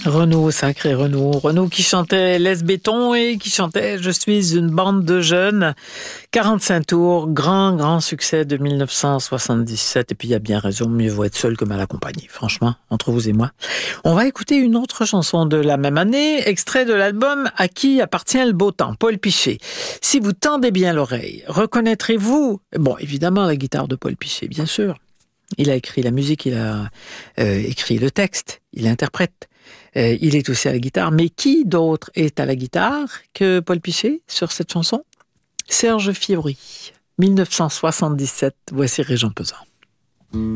Renaud, sacré Renaud. Renaud qui chantait Laisse Béton et qui chantait Je suis une bande de jeunes. 45 tours, grand succès de 1977. Et puis il y a bien raison, mieux vaut être seul que mal accompagné. Franchement, entre vous et moi. On va écouter une autre chanson de la même année, extrait de l'album À qui appartient le beau temps, Paul Pichet. Si vous tendez bien l'oreille, reconnaîtrez-vous, bon, évidemment la guitare de Paul Pichet, bien sûr. Il a écrit la musique, il a écrit le texte, il interprète. Il est aussi à la guitare, mais qui d'autre est à la guitare que Paul Pichet sur cette chanson ? Serge Fiori, 1977, voici Régent Pesant.